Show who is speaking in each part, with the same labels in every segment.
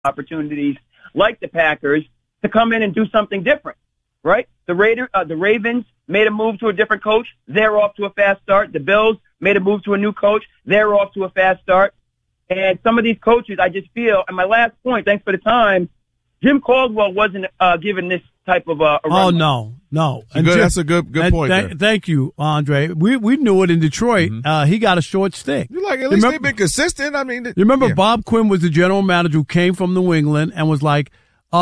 Speaker 1: opportunities like the Packers to come in and do something different, right? The Ravens made a move to a different coach. They're off to a fast start. The Bills made a move to a new coach. They're off to a fast start. And some of these coaches, I just feel, and my last point, thanks for the time, Jim Caldwell wasn't given this type of a run.
Speaker 2: Oh, no.
Speaker 3: And that's a good point.
Speaker 2: Thank you, Andre. We knew it in Detroit.
Speaker 3: Mm-hmm.
Speaker 2: He got a short stick.
Speaker 3: You're like, at least they've been consistent. I mean,
Speaker 2: you remember Bob Quinn was the general manager who came from New England and was like,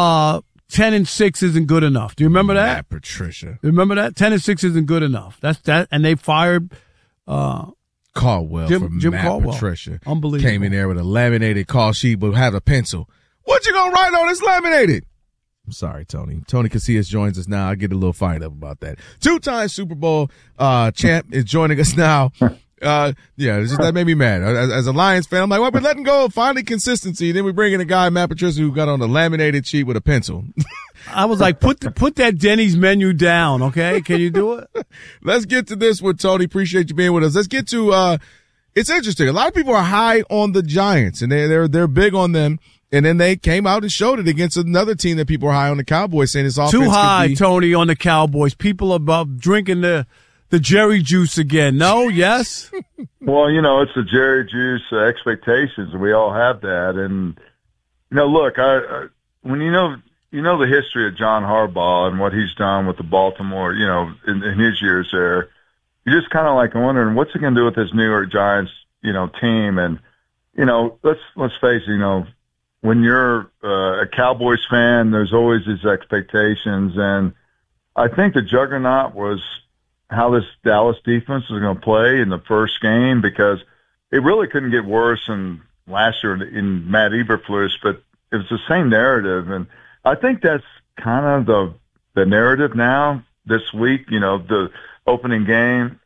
Speaker 2: 10-6 isn't good enough. Do you remember that?
Speaker 3: Matt Patricia.
Speaker 2: You remember that? 10-6 isn't good enough. That's that. And they fired
Speaker 3: Caldwell
Speaker 2: Jim
Speaker 3: Matt
Speaker 2: Caldwell.
Speaker 3: Patricia.
Speaker 2: Unbelievable.
Speaker 3: Came in there with a laminated call sheet, but had a pencil. What you gonna write on? It's laminated. I'm sorry, Tony. Tony Casillas joins us now. I get a little fired up about that. 2-time Super Bowl champ is joining us now. That made me mad. As a Lions fan, I'm like, well, we're letting go of finally consistency. Then we bring in a guy, Matt Patricia, who got on a laminated sheet with a pencil.
Speaker 2: I was like, put that Denny's menu down, okay? Can you do it?
Speaker 3: Let's get to this one, Tony. Appreciate you being with us. Let's get to it's interesting. A lot of people are high on the Giants, and they're big on them. And then they came out and showed it against another team that people are high on, the Cowboys, saying it's offense
Speaker 2: too high, Tony, on the Cowboys. People are about drinking the Jerry juice again. No? Yes?
Speaker 4: Well, it's the Jerry juice expectations. We all have that. And, look, when you know the history of John Harbaugh and what he's done with the Baltimore, in his years there, you're just kind of like wondering what's he going to do with this New York Giants, team. And, let's face it, when you're a Cowboys fan, there's always these expectations. And I think the juggernaut was how this Dallas defense was going to play in the first game, because it really couldn't get worse than last year in Matt Eberflus, but it was the same narrative. And I think that's kind of the narrative now this week, the opening game.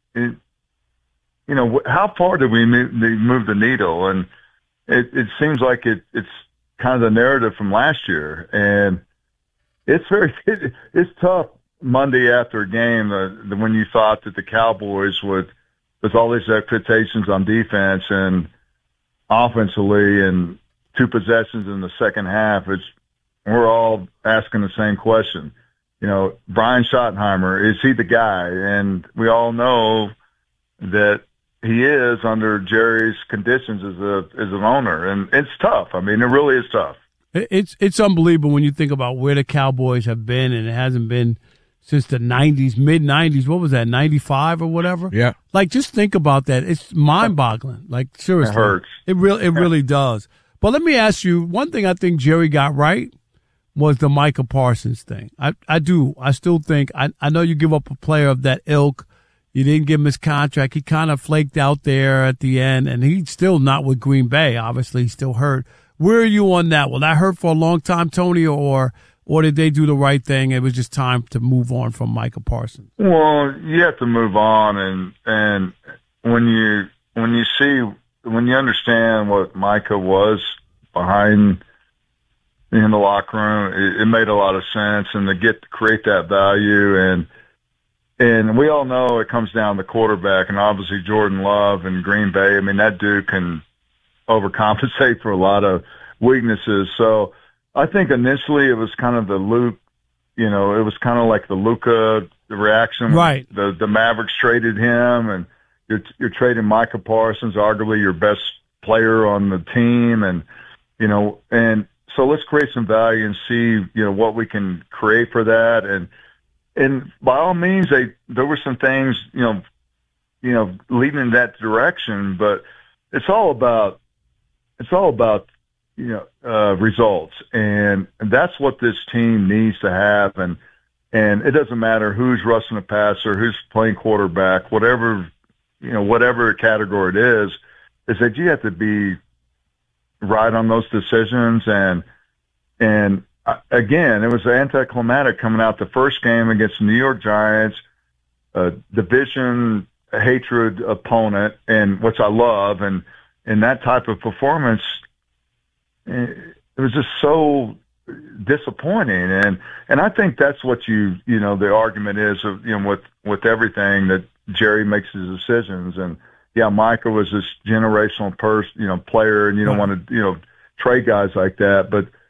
Speaker 4: How far did we move the needle? And it seems like it's kind of the narrative from last year. And it's tough Monday after a game when you thought that the Cowboys would, with all these expectations on defense and offensively and 2 possessions in the second half, we're all asking the same question. Brian Schottenheimer, is he the guy? And we all know that he is under Jerry's conditions as an owner, and it's tough. I mean, it really is tough.
Speaker 2: It's unbelievable when you think about where the Cowboys have been, and it hasn't been since the 90s, mid-90s. What was that, 95 or whatever?
Speaker 3: Yeah. Like,
Speaker 2: just think about that. It's mind-boggling. Like, seriously.
Speaker 4: It hurts.
Speaker 2: It really does. But let me ask you, one thing I think Jerry got right was the Micah Parsons thing. I do. I still think, I know you give up a player of that ilk. You didn't give him his contract. He kind of flaked out there at the end, and he's still not with Green Bay. Obviously, he's still hurt. Where are you on that? Will that hurt for a long time, Tony, or did they do the right thing? It was just time to move on from Micah Parsons.
Speaker 4: Well, you have to move on, and when you understand what Micah was behind in the locker room, it made a lot of sense, and to create that value, and we all know it comes down to quarterback, and obviously Jordan Love and Green Bay. I mean, that dude can overcompensate for a lot of weaknesses. So I think initially it was kind of the Luke, it was kind of like the Luka reaction.
Speaker 2: Right.
Speaker 4: The Mavericks traded him, and you're trading Micah Parsons, arguably your best player on the team, and so let's create some value and see, what we can create for that. And by all means, there were some things, leading in that direction, but it's all about results. And that's what this team needs to have. And it doesn't matter who's rushing the passer, who's playing quarterback, whatever category it is that you have to be right on those decisions. And again, it was anticlimactic coming out the first game against the New York Giants, a division hatred opponent, and which I love, and that type of performance, it was just so disappointing. And I think that's what the argument is of, with everything that Jerry makes his decisions. And yeah, Micah was this generational player, and you don't want to, trade guys like that, but